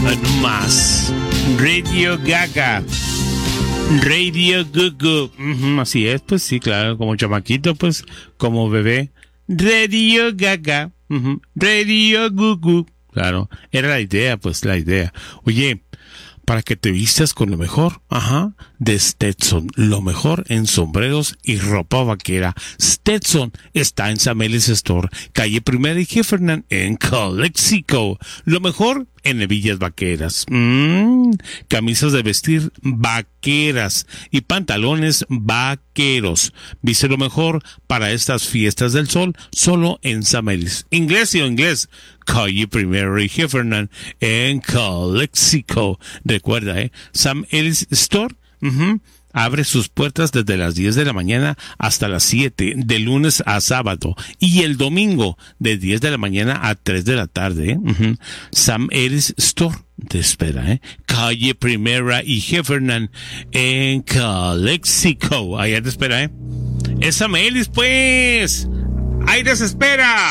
No más. Radio Gaga. Radio Gugu. Así es, pues sí, claro, como chamaquito, pues, como bebé. Radio Gaga. Radio Gugu. Claro, era la idea, pues, la idea. Oye, para que te vistas con lo mejor, de Stetson, lo mejor en sombreros y ropa vaquera. Stetson está en Samelis Store, calle Primera y Heffernan en Calexico. Lo mejor en hebillas vaqueras, camisas de vestir vaqueras y pantalones vaqueros. Viste lo mejor para estas fiestas del sol, solo en Samelis. Inglés y inglés, calle Primera y Heffernan en Calexico. Recuerda, Sam Ellis Store abre sus puertas desde las 10 de la mañana hasta las 7, de lunes a sábado, y el domingo de 10 de la mañana a 3 de la tarde. Sam Ellis Store te espera, calle Primera y Heffernan en Calexico. Allá te espera, Es Sam Ellis, pues. Ahí te espera.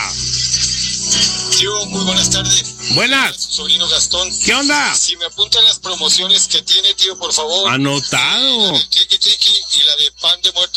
Tío, muy buenas tardes. Buenas. Sobrino Gastón. ¿Qué onda? Si me apuntan las promociones que tiene, tío, por favor. Anotado. La de Triqui Triqui y la de Pan de Muerto.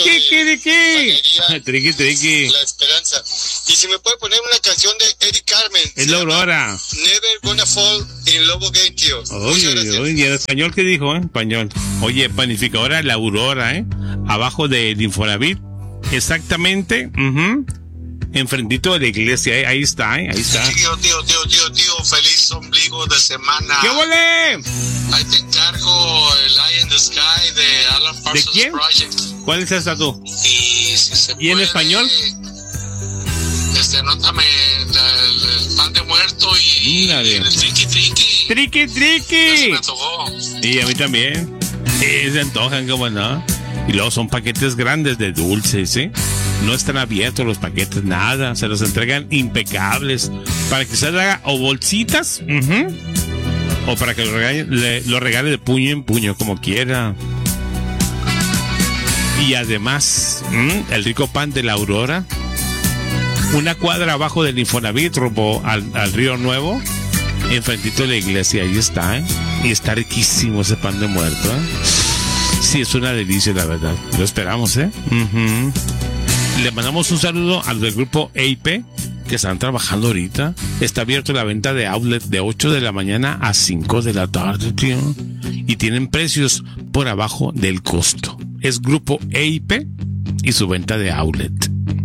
Triqui Triqui. La Esperanza. Y si me puede poner una canción de Eddie Carmen. Es la Aurora. Never Gonna Fall in Love Again, tío. Oye, ¿y en español qué dijo, Español. Oye, panificadora La Aurora, abajo del Infonavit. Exactamente, enfrentito de la iglesia, ahí está, ahí está. Tío, feliz ombligo de semana. ¡Qué volé! Ahí te encargo el Eye in the Sky de Alan Parsons ¿De quién? Project. ¿Cuál es esa tú? Y si se ¿Y en español? Anótame el Pan de Muerto y el Triqui Triqui. Triqui Triqui. Se me antojó. Y a mí también. Se antojan, ¿cómo no? Y luego son paquetes grandes de dulces, No están abiertos los paquetes, nada. Se los entregan impecables. Para que se haga o bolsitas, o para que lo regale de puño en puño, como quiera. Y además, el rico pan de la Aurora. Una cuadra abajo del Infonavit, rumbo al Río Nuevo. Enfrentito de la iglesia, ahí está, Y está riquísimo ese pan de muerto, Sí, es una delicia, la verdad. Lo esperamos, Le mandamos un saludo al del grupo EIP, que están trabajando ahorita. Está abierto la venta de outlet de 8 de la mañana a 5 de la tarde, tío. Y tienen precios por abajo del costo. Es grupo EIP y su venta de outlet.